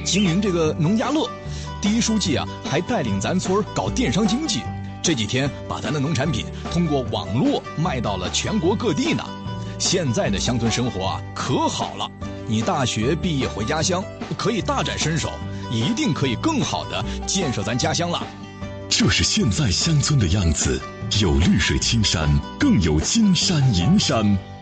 经营这个农家乐。第一书记啊，还带领咱村搞电商经济，这几天把咱的农产品通过网络卖到了全国各地呢。现在的乡村生活啊，可好了。你大学毕业回家乡，可以大展身手，一定可以更好的建设咱家乡了。 这是现在乡村的样子，有绿水青山，更有金山银山。